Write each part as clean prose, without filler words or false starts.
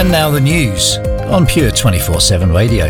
And now the news on Pure 24/7 Radio.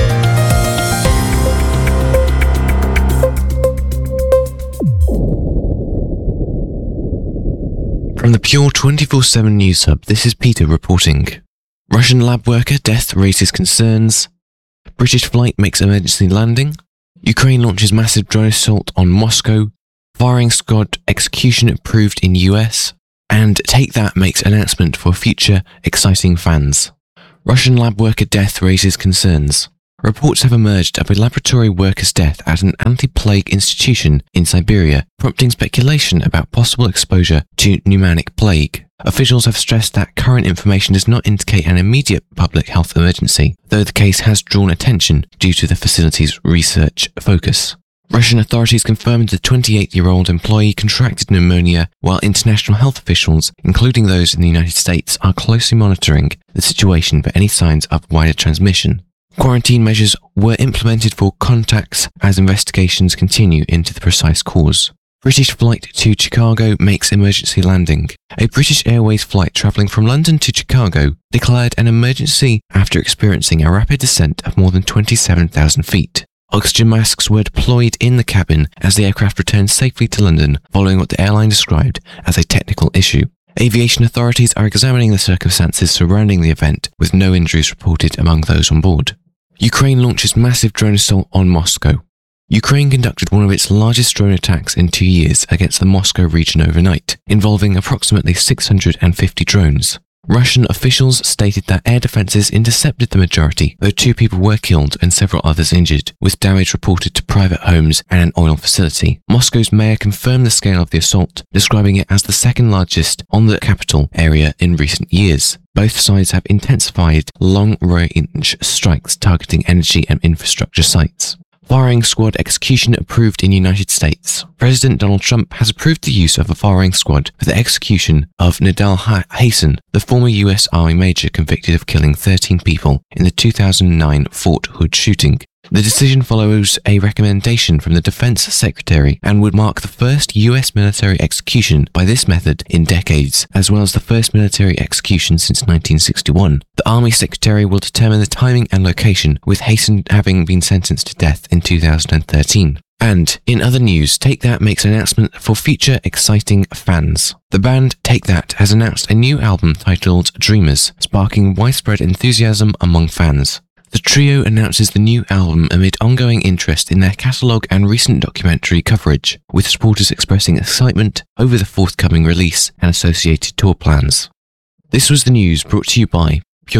From the Pure 24/7 News Hub, this is Peter reporting. Russian lab worker death raises concerns. British flight makes emergency landing. Ukraine launches massive drone assault on Moscow. Firing squad execution approved in US. And Take That makes announcement for future exciting fans. Russian lab worker death raises concerns. Reports have emerged of a laboratory worker's death at an anti-plague institution in Siberia, prompting speculation about possible exposure to pneumonic plague. Officials have stressed that current information does not indicate an immediate public health emergency, though the case has drawn attention due to the facility's research focus. Russian authorities confirmed the 28-year-old employee contracted pneumonia, while international health officials, including those in the United States, are closely monitoring the situation for any signs of wider transmission. Quarantine measures were implemented for contacts as investigations continue into the precise cause. British flight to Chicago makes emergency landing. A British Airways flight travelling from London to Chicago declared an emergency after experiencing a rapid descent of more than 27,000 feet. Oxygen masks were deployed in the cabin as the aircraft returned safely to London, following what the airline described as a technical issue. Aviation authorities are examining the circumstances surrounding the event, with no injuries reported among those on board. Ukraine launches massive drone assault on Moscow. Ukraine conducted one of its largest drone attacks in 2 years against the Moscow region overnight, involving approximately 650 drones. Russian officials stated that air defences intercepted the majority, though 2 people were killed and several others injured, with damage reported to private homes and an oil facility. Moscow's mayor confirmed the scale of the assault, describing it as the second largest on the capital area in recent years. Both sides have intensified long-range strikes targeting energy and infrastructure sites. Firing squad execution approved in United States. President Donald Trump has approved the use of a firing squad for the execution of Nidal Hasan, the former US Army major convicted of killing 13 people in the 2009 Fort Hood shooting. The decision follows a recommendation from the Defense Secretary and would mark the first US military execution by this method in decades, as well as the first military execution since 1961. The Army Secretary will determine the timing and location, with Hasan having been sentenced to death in 2013. And, in other news, Take That makes an announcement for future exciting fans. The band Take That has announced a new album titled Dreamers, sparking widespread enthusiasm among fans. The trio announces the new album amid ongoing interest in their catalogue and recent documentary coverage, with supporters expressing excitement over the forthcoming release and associated tour plans. This was the news brought to you by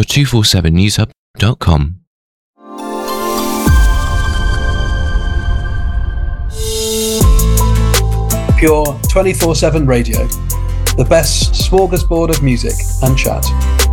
Pure247newshub.com. Pure 24/7 Radio, the best smorgasbord of music and chat.